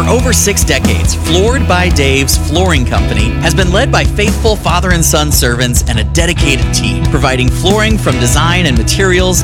over 6 decades, Floored by Dave's Flooring Company has been led by faithful father and son servants and a dedicated team, providing flooring from design and materials